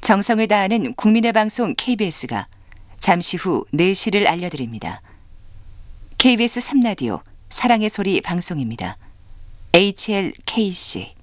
정성을 다하는 국민의 방송 KBS가 잠시 후 4시를 알려드립니다. KBS 3라디오 사랑의 소리 방송입니다. HLKC